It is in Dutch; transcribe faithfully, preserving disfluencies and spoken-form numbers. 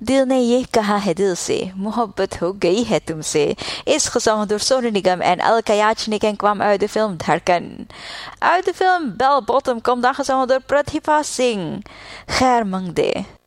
दिल ने ये कहा है दिल से, मोहब्बत हो गई है तुमसे. Is gezongen door Sonny Nigam en Elke Yachinik en kwam uit de film Dharkan. Uit de film Bell Bottom kwam dan gezongen door Pratibha Singh. Khair Mangde.